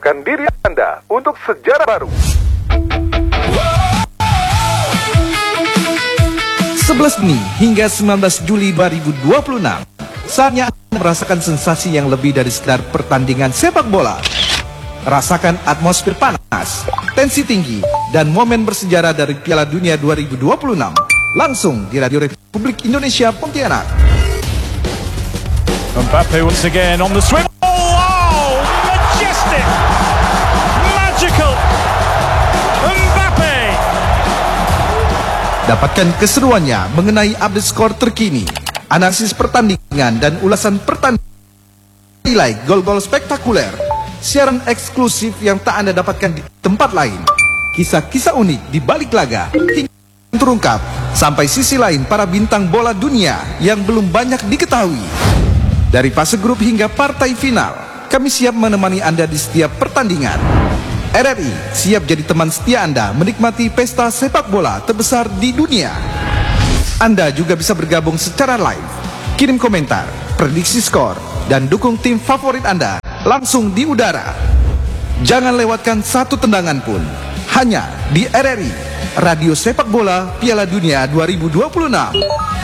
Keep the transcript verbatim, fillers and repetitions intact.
Siapkan diri Anda untuk sejarah baru. sebelas Mei hingga sembilan belas Juli dua ribu dua puluh enam, saatnya Anda merasakan sensasi yang lebih dari sekedar pertandingan sepak bola. Rasakan atmosfer panas, tensi tinggi, dan momen bersejarah dari Piala Dunia dua ribu dua puluh enam. Langsung di Radio Republik Indonesia Pontianak. Mbappe once again on the swim. Oh, wow! Majestic! Magical! Mbappe! Dapatkan keseruannya mengenai update skor terkini, analisis pertandingan dan ulasan pertandingan, nilai gol-gol spektakuler, siaran eksklusif yang tak Anda dapatkan di tempat lain, kisah-kisah unik di balik laga, hingga terungkap sampai sisi lain para bintang bola dunia yang belum banyak diketahui. Dari fase grup hingga partai final, kami siap menemani Anda di setiap pertandingan. R R I siap jadi teman setia Anda menikmati pesta sepak bola terbesar di dunia. Anda juga bisa bergabung secara live, kirim komentar, prediksi skor, dan dukung tim favorit Anda langsung di udara. Jangan lewatkan satu tendangan pun, hanya di R R I, Radio Sepak Bola Piala Dunia dua ribu dua puluh enam.